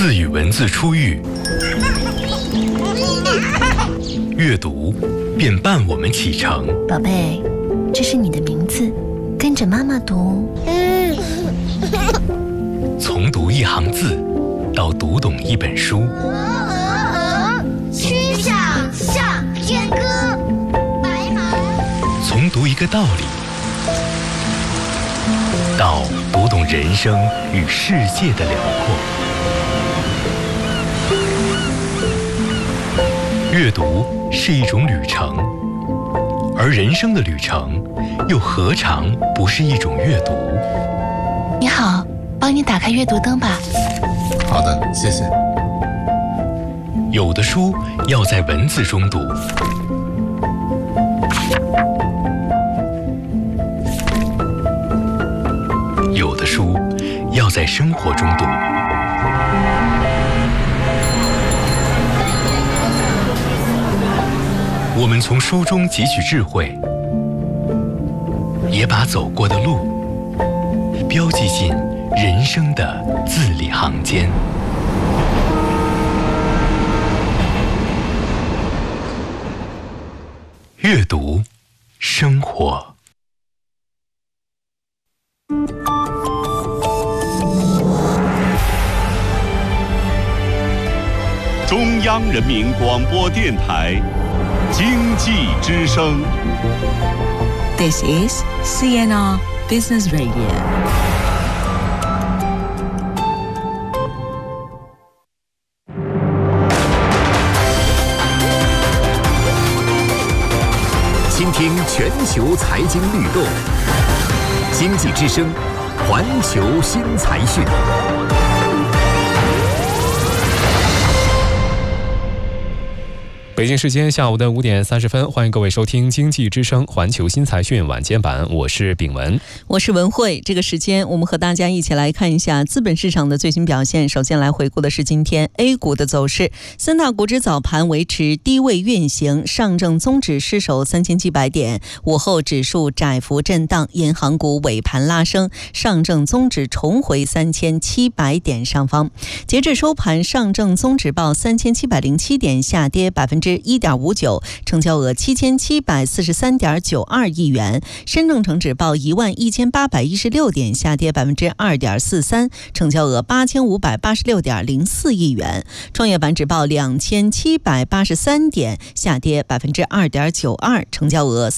字与文字初遇，阅读便伴我们启程。 宝贝，这是你的名字，跟着妈妈读。 从读一行字到读懂一本书， 曲项向天歌，白马。 从读一个道理到读懂人生与世界的辽阔。阅读是一种旅程，而人生的旅程又何尝不是一种阅读？ 你好，帮你打开阅读灯吧。 好的，谢谢。 有的书要在文字中读，有的书要在生活中读。我们从书中汲取智慧，也把走过的路标记进人生的字里行间。阅读，生活。 中央人民广播电台经济之声。 This is CNR Business Radio. 倾听全球财经律动，经济之声，环球新财讯。 北京时间下午的5点30分，欢迎各位收听经济之声环球新财讯晚间版，我是炳文， 我是文慧。这个时间我们和大家一起来看一下资本市场的最新表现。首先来回顾的是今天 A 股的走势，三大股指早盘维持低位运行，上证综指失守3700点，午后指数窄幅震荡，银行股尾盘拉升，上证综指重回3700点上方。截至收盘，上证综指报3707点，下跌1.59%，成交额7743.92亿元。深证成指报11816点，下跌2.43%，成交额8586.04亿元。创业板指报2783点，下跌2.92%，成交额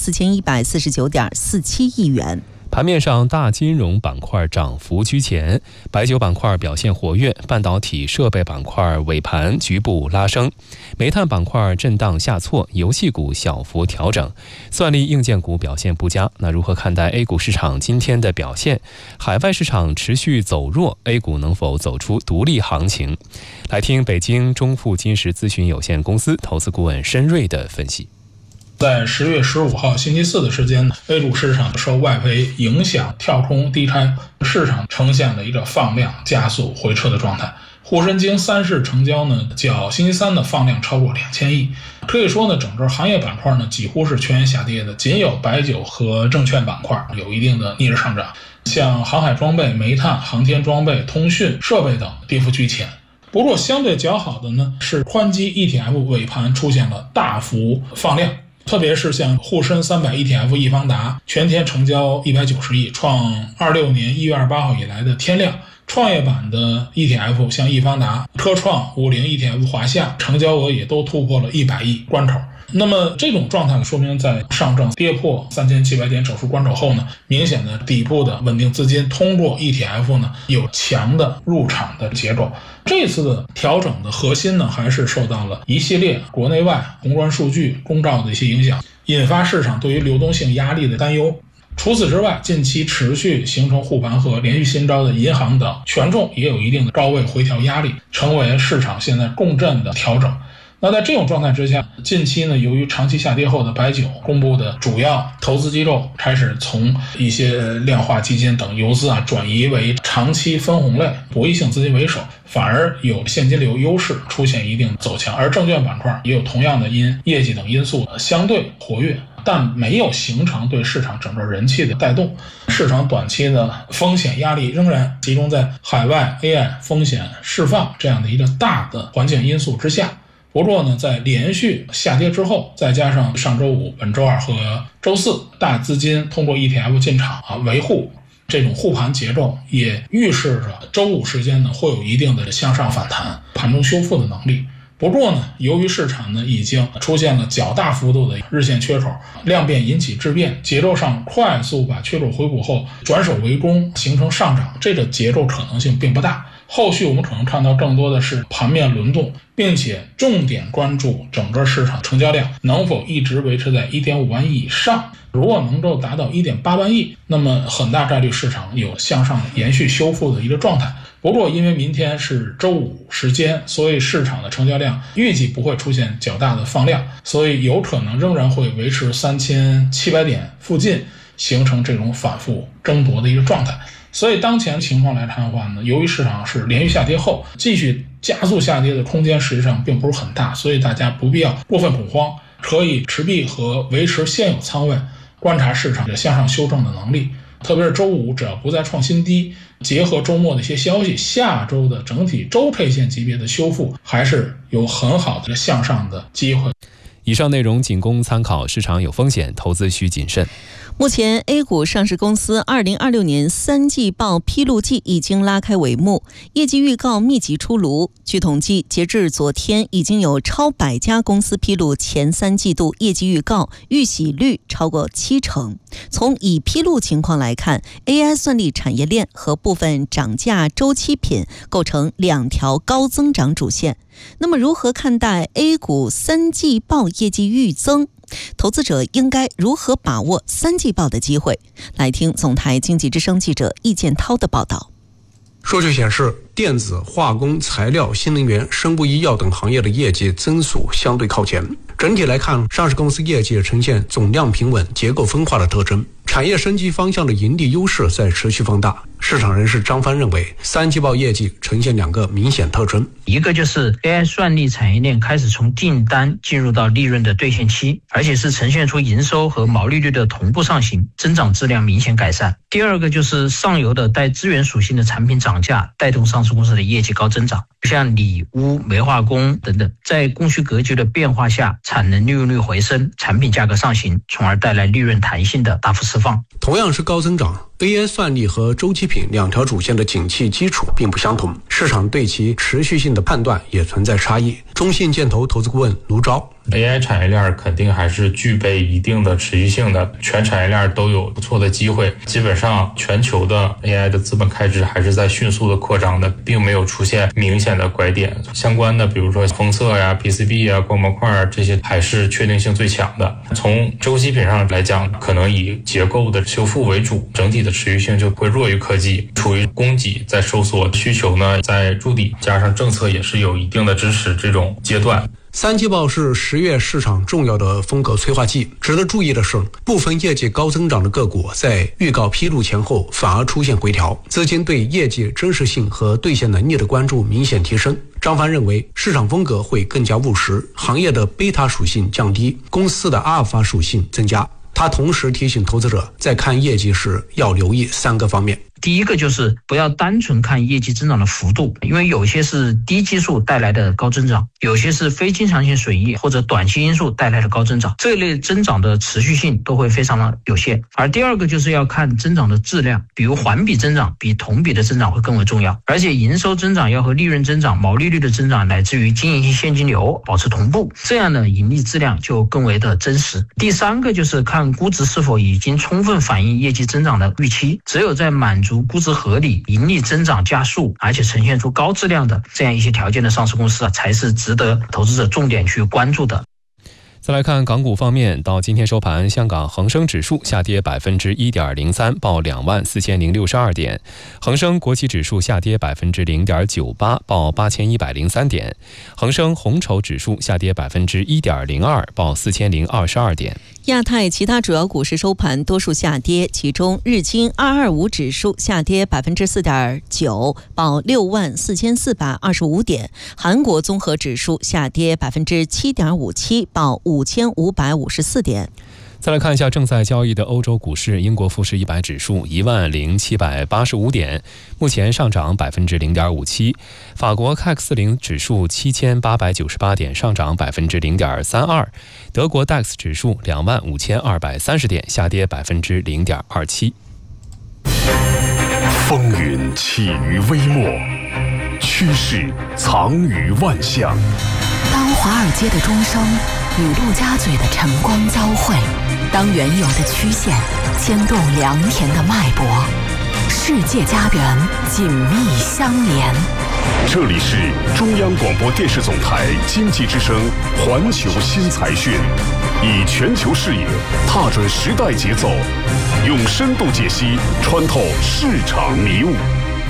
4149.47亿元。 盘面上，大金融板块涨幅居前，白酒板块表现活跃，半导体设备板块尾盘局部拉升，煤炭板块震荡下挫，游戏股小幅调整，算力硬件股表现不佳。那如何看待 A 股市场今天的表现？海外市场持续走弱， A 股能否走出独立行情？来听北京中富金石咨询有限公司投资顾问申瑞的分析。 在10月15号星期四的时间，A 股市场受外围影响跳空低开，市场呈现了一个放量加速回撤的状态。沪深经三市成交呢，较星期三的放量超过2000亿。可以说呢，整个行业板块呢几乎是全线下跌的，仅有白酒和证券板块有一定的逆势上涨，像航海装备、煤炭、航天装备、通讯设备等跌幅居前。不过相对较好的呢是宽基 ETF 尾盘出现了大幅放量。特别是像沪深300 ETF 易方达全天成交190亿，创26年1月28号以来的天量。创业板的 ETF 像易方达、科创、50 ETF 华夏成交额也都突破了100亿关口。那么这种状态说明在上证跌破3700点整数关口后呢，明显的底部的稳定资金通过 ETF 呢有强的入场的节奏。这次的调整的核心呢，还是受到了一系列国内外宏观数据公告的一些影响，引发市场对于流动性压力的担忧。除此之外，近期持续形成护盘和连续新招的银行等权重也有一定的高位回调压力，成为市场现在共振的调整。那在这种状态之下，近期呢，由于长期下跌后的白酒公布的主要投资机构开始从一些量化基金等游资转移为长期分红类博弈性资金为首，反而有现金流优势出现一定走强，而证券板块也有同样的因业绩等因素相对活跃。 但没有形成对市场整个人气的带动。市场短期的风险压力仍然集中在海外 AI 风险释放这样的一个大的环境因素之下。不过呢，在连续下跌之后，再加上上周五、本周二和周四大资金通过 ETF 进场维护这种护盘节奏，也预示着周五时间呢会有一定的向上反弹、盘中修复的能力。不过呢，由于市场呢已经出现了较大幅度的日线缺口，量变引起质变，节奏上快速把缺口回补后转守为攻，形成上涨，这个节奏可能性并不大。后续我们可能看到更多的是盘面轮动，并且重点关注整个市场成交量能否一直维持在 1.5 万亿以上。如果能够达到 1.8 万亿，那么很大概率市场有向上延续修复的一个状态。不过因为明天是周五时间，所以市场的成交量预计不会出现较大的放量，所以有可能仍然会维持3700点附近，形成这种反复争夺的一个状态。所以当前情况来看的话呢，由于市场是连续下跌后继续加速下跌的空间实际上并不是很大，所以大家不必要过分恐慌，可以持币和维持现有仓位，观察市场的向上修正的能力。特别是周五只要不再创新低，结合周末的一些消息，下周的整体周 K 线级别的修复还是有很好的向上的机会。 以上内容仅供参考，市场有风险，投资需谨慎。 目前 A 股上市公司2026年3季报披露季已经拉开帷幕，业绩预告密集出炉。据统计，截至昨天，已经有超100家公司披露前3季度业绩预告，预喜率超过70%。从已披露情况来看， AI 算力产业链和部分涨价周期品构成2条高增长主线。那么如何看待 A 股3季报业绩预增？投资者应该如何把握3季报的机会？来听总台经济之声记者易建涛的报道。 数据显示，电子、化工、材料、新能源、生物医药等行业的业绩增速相对靠前。整体来看，上市公司业绩呈现总量平稳、结构分化的特征，产业升级方向的盈利优势在持续放大。市场人士张帆认为，3季报业绩呈现2个明显特征， 一个就是 AI 算力产业链开始从订单进入到利润的兑现期，而且是呈现出营收和毛利率的同步上行，增长质量明显改善。第二个就是上游的带资源属性的产品涨价，带动上市公司的业绩高增长，像锂、钨、煤化工等等，在供需格局的变化下，产能利用率回升，产品价格上行，从而带来利润弹性的大幅释放。 同样是高增长， AI 算力和周期品2条主线的景气基础并不相同，市场对其持续性的判断也存在差异。中信建投投资顾问卢钊 ，AI 产业链肯定还是具备一定的持续性的，全产业链都有不错的机会。基本上全球的 AI 的资本开支还是在迅速的扩张的，并没有出现明显的拐点。相关的比如说封测呀、PCB 呀、光模块这些还是确定性最强的。从周期品上来讲，可能以结构的修复为主，整体的持续性就会弱于科技，处于供给在收缩，需求呢在筑底，加上政策也是有一定的支持这种阶段。 3季报是10月市场重要的风格催化剂。值得注意的是，部分业绩高增长的个股在预告披露前后反而出现回调，资金对业绩真实性和兑现能力的关注明显提升。张帆认为，市场风格会更加务实，行业的贝塔属性降低，公司的阿尔法属性增加。他同时提醒投资者，在看业绩时要留意3个方面。 第一个就是不要单纯看业绩增长的幅度，因为有些是低基数带来的高增长，有些是非经常性损益或者短期因素带来的高增长，这类增长的持续性都会非常的有限。而第二个就是要看增长的质量，比如环比增长比同比的增长会更为重要，而且营收增长要和利润增长、毛利率的增长乃至于经营性现金流保持同步，这样的盈利质量就更为的真实。第三个就是看估值是否已经充分反映业绩增长的预期，只有在满足估值合理、盈利增长加速，而且呈现出高质量的这样一些条件的上市公司才是值得投资者重点去关注的。 再来看港股方面，到今天收盘，香港恒生指数下跌 1.03%， 报24,062点；恒生国企指数下跌 0.98%， 报8103点；恒生红筹指数下跌 1.02%， 报4022点。 亚太其他主要股市收盘多数下跌，其中日经225指数下跌 4.9%， 报64,425点；韩国综合指数下跌 7.57%， 报5554点。 再来看一下正在交易的欧洲股市，英国富时100指数10785点，目前上涨0.57%；法国CAC 40指数7898点，上涨0.32%；德国 DAX 指数25230点，下跌0.27%。 风云起于微末，趋势藏于万象。 当华尔街的钟声与陆家嘴的晨光交汇，当原有的曲线牵动良田的脉搏，世界家园紧密相连。 这里是中央广播电视总台经济之声环球新财讯，以全球视野踏准时代节奏，用深度解析穿透市场迷雾。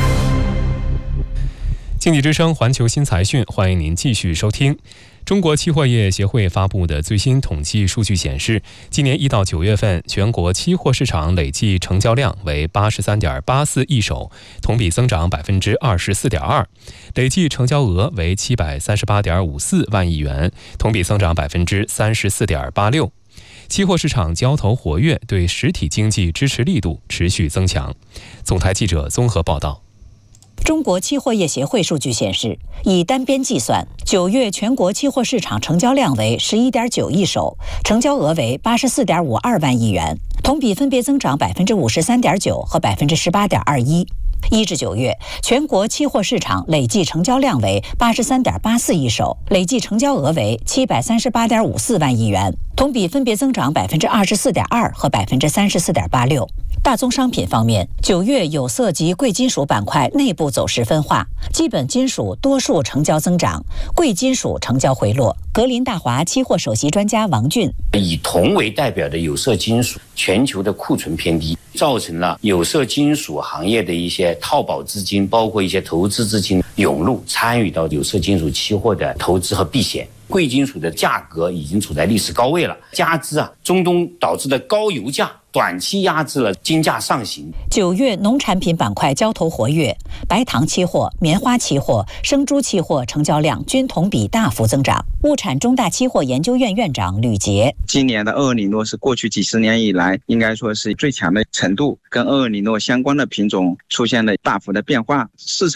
经济之声环球新财讯，欢迎您继续收听。中国期货业协会发布的最新统计数据显示，今年1到9月份，全国期货市场累计成交量为83.84亿手，同比增长24.2%；累计成交额为738.54万亿元，同比增长34.86%。期货市场交投活跃，对实体经济支持力度持续增强。总台记者综合报道。 中国期货业协会数据显示，以单边计算，9月全国期货市场成交量为11.9亿手，成交额为84.52万亿元，同比分别增长53.9%和18.21%。1至9月，全国期货市场累计成交量为83.84亿手，累计成交额为738.54万亿元，同比分别增长24.2%和34.86%。大宗商品方面，9月有色及贵金属板块内部走势分化，基本金属多数成交增长，贵金属成交回落。格林大华期货首席专家王俊： 以铜为代表的有色金属全球的库存偏低，造成了有色金属行业的一些套保资金，包括一些投资资金涌入，参与到有色金属期货的投资和避险。贵金属的价格已经处在历史高位了，加之中东导致的高油价短期压制了金价上行。 9月农产品板块交投活跃，白糖期货、棉花期货、生猪期货成交量均同比大幅增长。物产中大期货研究院院长吕杰： 今年的厄尔尼诺是过去几十年以来应该说是最强的程度，跟厄尔尼诺相关的品种出现了大幅的变化，市场